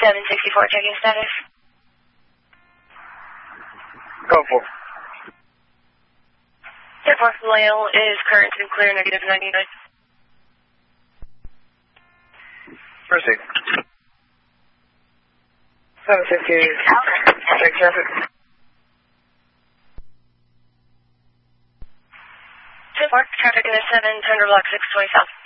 764 checking status. Go for. Airport Loyal is current and clear, negative 99. Proceed. 750. Check traffic. Traffic in a 7, Thunder Block 620 South.